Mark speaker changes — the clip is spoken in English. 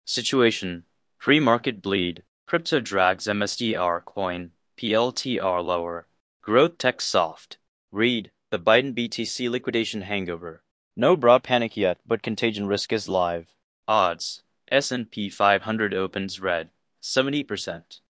Speaker 1: Situation. Pre-market bleed. Crypto drags MSTR coin. PLTR lower. Growth tech soft. Read. The Biden BTC liquidation hangover. No broad panic yet, but contagion risk is live. Odds. S&P 500 opens red. 70%.